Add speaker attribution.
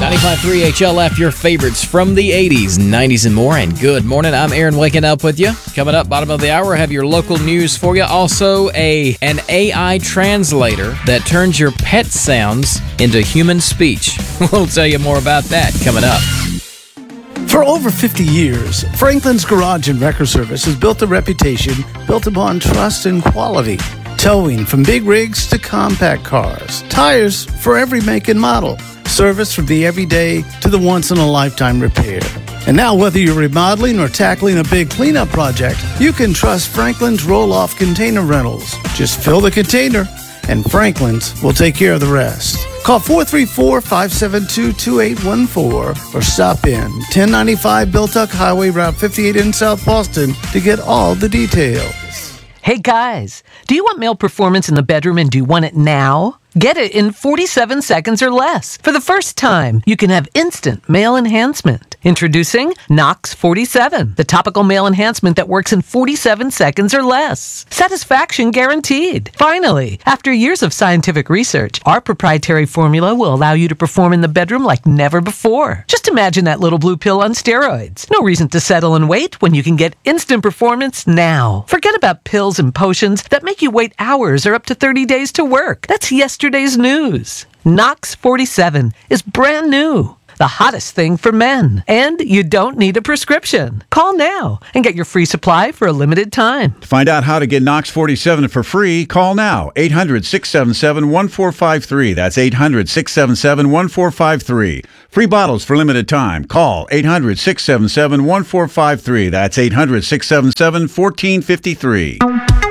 Speaker 1: 95.3 HLF, your favorites from the 80s, 90s, and more. And good morning. I'm Aaron waking up with you. Coming up, bottom of the hour, I have your local news for you. Also, an AI translator that turns your pet sounds into human speech. We'll tell you more about that coming up.
Speaker 2: For over 50 years, Franklin's Garage and Wrecker Service has built a reputation built upon trust and quality. Towing from big rigs to compact cars. Tires for every make and model. Service from the everyday to the once-in-a-lifetime repair. And now, whether you're remodeling or tackling a big cleanup project, you can trust Franklin's roll-off container rentals. Just fill the container, and Franklin's will take care of the rest. Call 434-572-2814 or stop in 1095 Biltuck Highway, Route 58 in South Boston to get all the details.
Speaker 3: Hey guys, do you want male performance in the bedroom and do you want it now? Get it in 47 seconds or less. For the first time, you can have instant male enhancement. Introducing Knox 47, the topical male enhancement that works in 47 seconds or less. Satisfaction guaranteed. Finally, after years of scientific research, our proprietary formula will allow you to perform in the bedroom like never before. Just imagine that little blue pill on steroids. No reason to settle and wait when you can get instant performance now. Forget about pills and potions that make you wait hours or up to 30 days to work. That's yesterday's news. Knox 47 is brand new. The hottest thing for men. And you don't need a prescription. Call now and get your free supply for a limited time.
Speaker 4: To find out how to get Knox 47 for free, call now. 800-677-1453. That's 800-677-1453. Free bottles for limited time. Call 800-677-1453. That's 800-677-1453.